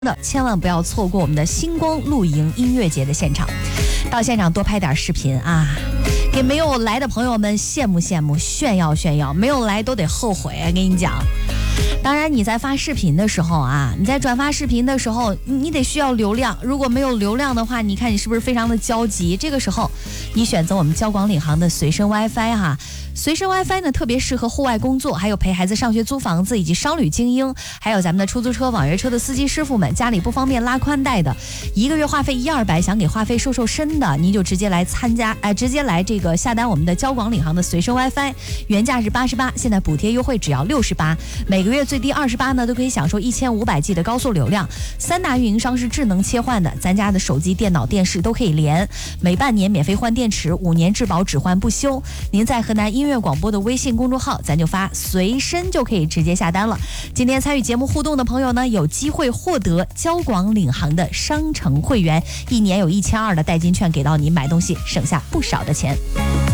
的千万不要错过我们的星光露营音乐节的现场，到现场多拍点视频啊，给没有来的朋友们羡慕羡慕，炫耀炫耀，没有来都得后悔啊！跟你讲。当然你在发视频的时候啊，你在转发视频的时候，你得需要流量，如果没有流量的话，你看你是不是非常的焦急？这个时候你选择我们交广领航的随身 WiFi 哈，随身 WiFi 呢特别适合户外工作，还有陪孩子上学租房子，以及商旅精英，还有咱们的出租车网约车的司机师傅们，家里不方便拉宽带的，一个月话费100-200，想给话费瘦身的，您就直接来参加，直接来这个下单我们的交广领航的随身 WiFi， 原价是88，现在补贴优惠只要68，每个月最低28呢，都可以享受1500G 的高速流量。3大运营商是智能切换的，咱家的手机、电脑、电视都可以连，每半年免费换电池，5年质保只换不修。您在河南音乐广播的微信公众号，咱就发随身就可以直接下单了。今天参与节目互动的朋友呢，有机会获得交广领航的商城会员，1年有1200的代金券给到你，买东西省下不少的钱。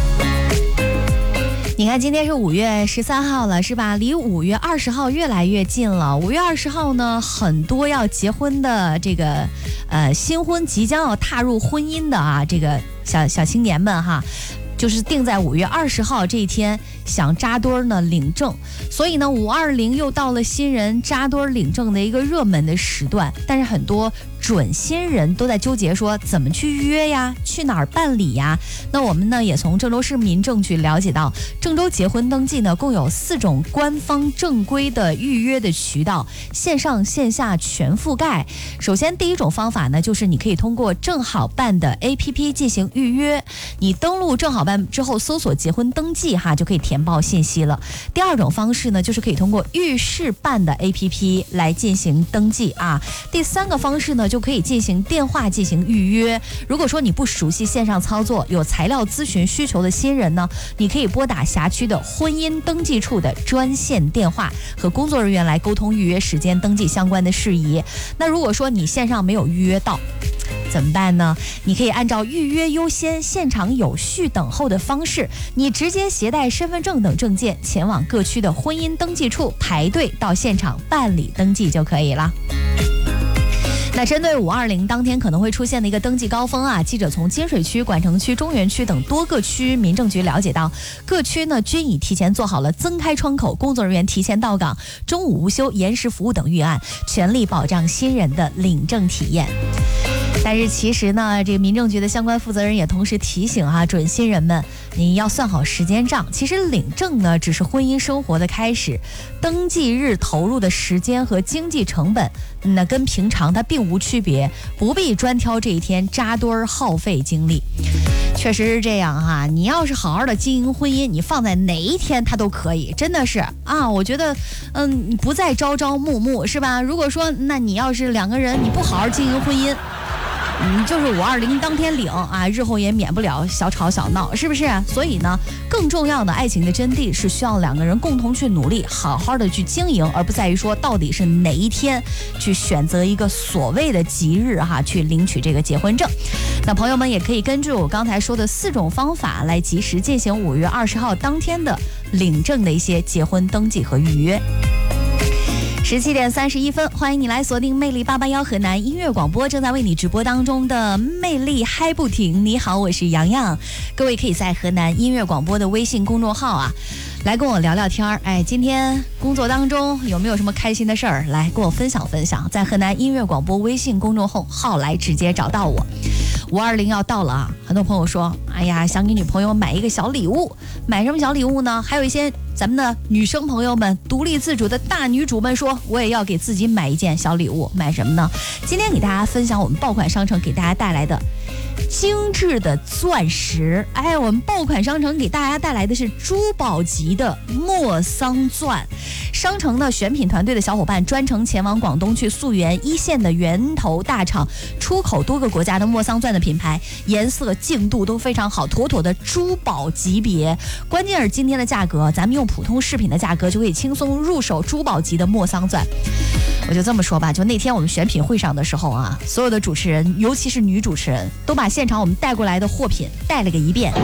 你看今天是5月13号了，是吧？离5月20号越来越近了。5月20号呢，很多要结婚的这个新婚即将要踏入婚姻的啊，这个小青年们哈，就是定在5月20号这一天想扎堆呢领证，所以呢520又到了新人扎堆领证的一个热门的时段，但是很多准新人都在纠结说怎么去预约呀，去哪儿办理呀。那我们呢也从郑州市民政局了解到，郑州结婚登记呢共有4种官方正规的预约的渠道，线上线下全覆盖。首先第一种方法呢，就是你可以通过正好办的 APP 进行预约，你登录正好办之后搜索结婚登记哈，就可以填报信息了。第二种方式呢，就是可以通过预示办的 APP 来进行登记啊。第三个方式呢，就可以进行电话进行预约。如果说你不熟悉线上操作，有材料咨询需求的新人呢，你可以拨打辖区的婚姻登记处的专线电话，和工作人员来沟通预约时间、登记相关的事宜。那如果说你线上没有预约到，怎么办呢？你可以按照预约优先、现场有序等候的方式，你直接携带身份证等证件前往各区的婚姻登记处排队到现场办理登记就可以了。那针对520当天可能会出现的一个登记高峰啊，记者从金水区、管城区、中原区等多个区民政局了解到，各区呢均已提前做好了增开窗口、工作人员提前到岗、中午无休、延时服务等预案，全力保障新人的领证体验。但是其实呢，这个民政局的相关负责人也同时提醒啊，准新人们，你要算好时间账。其实领证呢，只是婚姻生活的开始，登记日投入的时间和经济成本，那跟平常它并无区别，不必专挑这一天扎堆耗费精力。确实是这样哈，你要是好好的经营婚姻，你放在哪一天它都可以，真的是啊，我觉得，你不再朝朝暮暮是吧？如果说，那你要是2个人，你不好好经营婚姻，就是520当天领啊，日后也免不了小吵小闹，是不是？所以呢，更重要的爱情的真谛是需要2个人共同去努力，好好的去经营，而不在于说到底是哪一天去选择一个所谓的吉日哈，去领取这个结婚证。那朋友们也可以根据我刚才说的4种方法来及时进行5月20号当天的领证的一些结婚登记和预约。17点31分，欢迎你来锁定魅力881河南音乐广播，正在为你直播当中的魅力嗨不停。你好，我是洋洋，各位可以在河南音乐广播的微信公众号啊，来跟我聊聊天儿。哎，今天工作当中有没有什么开心的事儿？来跟我分享分享，在河南音乐广播微信公众号来直接找到我。520要到了啊，很多朋友说，哎呀，想给女朋友买一个小礼物，买什么小礼物呢？还有一些咱们的女生朋友们，独立自主的大女主们说，我也要给自己买一件小礼物，买什么呢？今天给大家分享我们爆款商城给大家带来的精致的钻石。哎，我们爆款商城给大家带来的是珠宝级的莫桑钻。商城的选品团队的小伙伴专程前往广东去溯源1线的源头大厂，出口多个国家的莫桑钻的品牌，颜色净度都非常好，妥妥的珠宝级别。关键是今天的价格，咱们用普通饰品的价格就可以轻松入手珠宝级的莫桑钻。我就这么说吧，就那天我们选品会上的时候啊，所有的主持人，尤其是女主持人，都把现场我们带过来的货品带了个一遍。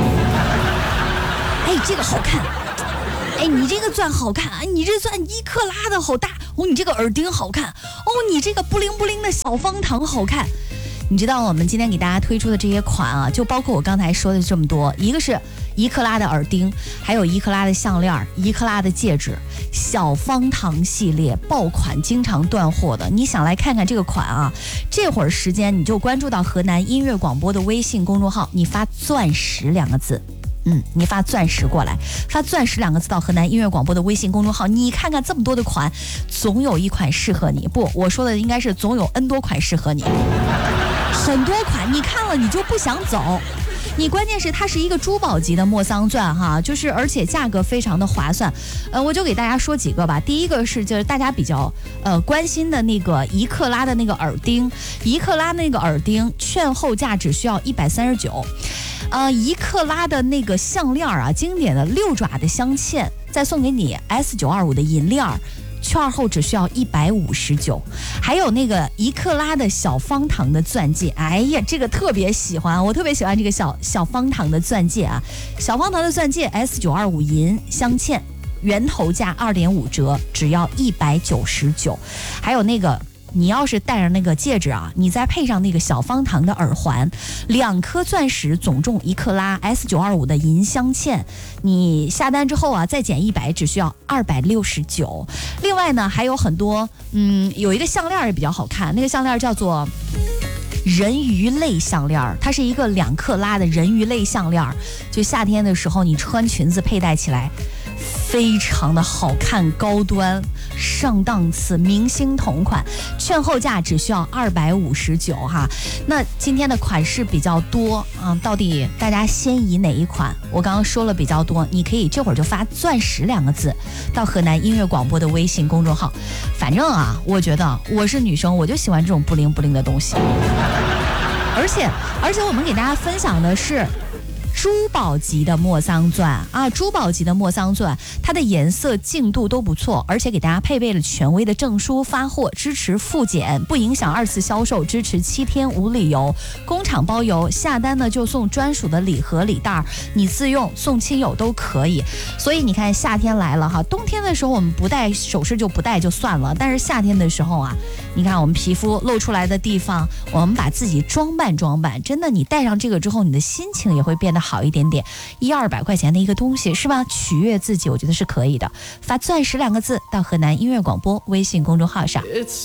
哎，这个好看，哎，你这个钻好看，你这钻1克拉的好大， 哦，你这个耳钉好看，哦，你这个布灵布灵的小方糖好看。你知道我们今天给大家推出的这些款啊，就包括我刚才说的这么多，一个是1克拉的耳钉，还有1克拉的项链，1克拉的戒指，小方糖系列爆款，经常断货的。你想来看看这个款啊？这会儿时间你就关注到河南音乐广播的微信公众号，你发钻石2个字。你发钻石过来，发钻石2个字到河南音乐广播的微信公众号，你看看这么多的款，总有一款适合你。不，我说的应该是总有 N 多款适合你，很多款你看了你就不想走。你关键是它是一个珠宝级的莫桑钻哈，就是而且价格非常的划算。我就给大家说几个吧。第一个是就是大家比较关心的那个1克拉的那个耳钉，1克拉那个耳钉券后价只需要139。1克拉的那个项链啊，经典的6爪的镶嵌，再送给你 S925 的银链，券后只需要159。还有那个1克拉的小方糖的钻戒，哎呀，这个特别喜欢，我特别喜欢这个小方糖的钻戒啊，小方糖的钻戒 S925 银镶嵌，原头价2.5折，只要199。还有那个。你要是戴上那个戒指啊，你再配上那个小方糖的耳环，2颗钻石总重1克拉 S925 的银镶嵌，你下单之后啊再减100，只需要269。另外呢还有很多，有一个项链也比较好看，那个项链叫做人鱼类项链，它是一个2克拉的人鱼类项链，就夏天的时候你穿裙子佩戴起来非常的好看，高端上档次，明星同款，券后价只需要259哈。那今天的款式比较多到底大家先以哪一款？我刚刚说了比较多，你可以这会儿就发钻石2个字到河南音乐广播的微信公众号。反正啊，我觉得我是女生，我就喜欢这种布灵布灵的东西。而且我们给大家分享的是珠宝级的莫桑钻啊，珠宝级的莫桑钻，它的颜色净度都不错，而且给大家配备了权威的证书，发货支持复检，不影响2次销售，支持7天无理由，工厂包邮，下单呢就送专属的礼盒礼袋，你自用送亲友都可以。所以你看夏天来了哈，冬天的时候我们不戴首饰就不戴就算了，但是夏天的时候啊，你看我们皮肤露出来的地方，我们把自己装扮装扮，真的你戴上这个之后，你的心情也会变得好一点点，100-200块钱的一个东西是吧？取悦自己，我觉得是可以的。发钻石2个字到河南音乐广播微信公众号上。